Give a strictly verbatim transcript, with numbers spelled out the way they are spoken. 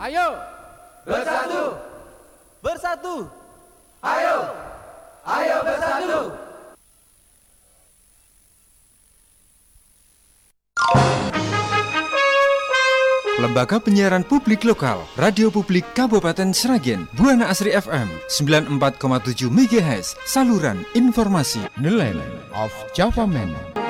Ayo bersatu, bersatu. ayo, ayo bersatu. Lembaga Penyiaran Publik Lokal, Radio Publik Kabupaten Sragen, Buana Asri F M sembilan puluh empat koma tujuh MHz, saluran informasi. The Land of Java Man.